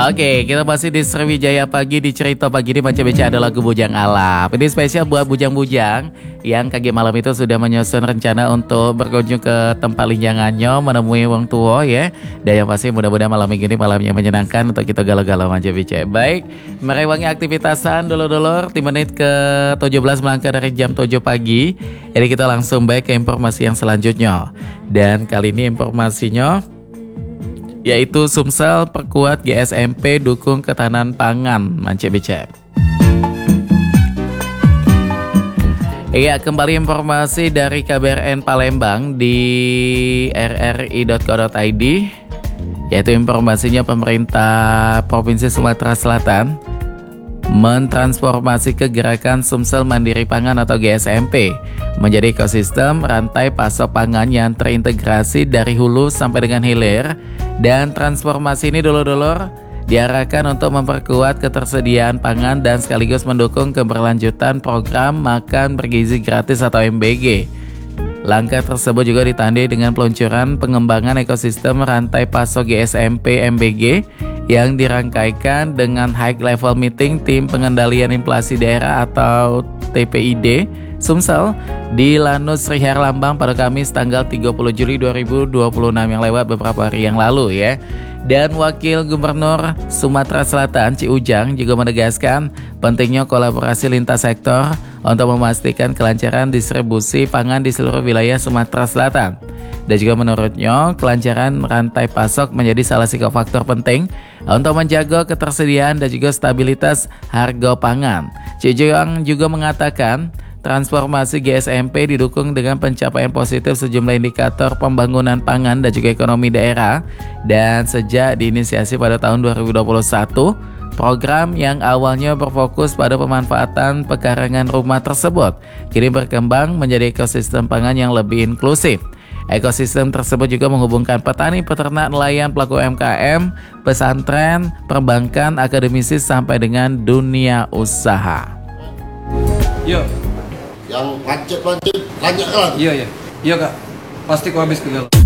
Oke, kita masih di Sriwijaya Pagi, di cerita pagi ini Manca BC ada lagu Bujang Alap. Ini spesial buat bujang-bujang yang kaki malam itu sudah menyusun rencana untuk berkunjung ke tempat linjangannya, menemui wong tua ya. Dan yang pasti mudah-mudahan malam ini malam yang menyenangkan untuk kita galau-galau Manca BC. Baik, merewangi aktivitasan dulur-dulur, 10 menit ke 17 melangkah dari jam 7 pagi. Jadi kita langsung baik ke informasi yang selanjutnya. Dan kali ini informasinya yaitu Sumsel perkuat GSMP dukung ketahanan pangan Manca BC. Iya, kembali informasi dari KBRN Palembang di rri.co.id, yaitu informasinya pemerintah Provinsi Sumatera Selatan mentransformasi ke gerakan Sumsel Mandiri Pangan atau GSMP menjadi ekosistem rantai pasok pangan yang terintegrasi dari hulu sampai dengan hilir. Dan transformasi ini dulur-dulur diarahkan untuk memperkuat ketersediaan pangan dan sekaligus mendukung keberlanjutan program makan bergizi gratis atau MBG. Langkah tersebut juga ditandai dengan peluncuran pengembangan ekosistem rantai pasok GSMP MBG yang dirangkaikan dengan High Level Meeting Tim Pengendalian Inflasi Daerah atau TPID Sumsel di Lanut Sri Herlambang pada Kamis tanggal 30 Juli 2026 yang lewat beberapa hari yang lalu ya. Dan Wakil Gubernur Sumatera Selatan Ci Ujang juga menegaskan pentingnya kolaborasi lintas sektor untuk memastikan kelancaran distribusi pangan di seluruh wilayah Sumatera Selatan. Dan juga menurutnya kelancaran rantai pasok menjadi salah satu faktor penting untuk menjaga ketersediaan dan juga stabilitas harga pangan. Ci Ujang juga mengatakan transformasi GSMP didukung dengan pencapaian positif sejumlah indikator pembangunan pangan dan juga ekonomi daerah. Dan sejak diinisiasi pada tahun 2021, program yang awalnya berfokus pada pemanfaatan pekarangan rumah tersebut kini berkembang menjadi ekosistem pangan yang lebih inklusif. Ekosistem tersebut juga menghubungkan petani, peternak, nelayan, pelaku UMKM, pesantren, perbankan, akademisi sampai dengan dunia usaha. Yo. Yang lanjut lanjut kan? Iya kak, pasti kau habis ke galau.